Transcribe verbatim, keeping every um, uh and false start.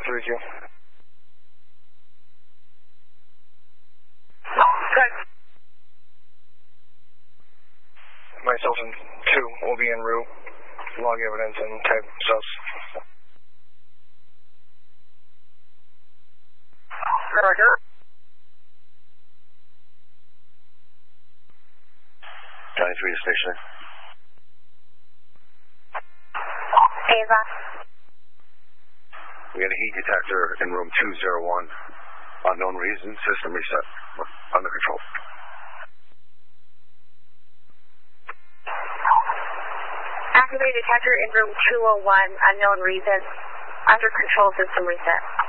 three Q. Good. Myself and two will be en route. Log evidence and type subs. Roger. ninety-three to station. Ava. We had a heat detector in room two oh one. Unknown reason, system reset. Under control. Activate detector in room two oh one, unknown reason. Under control, system reset.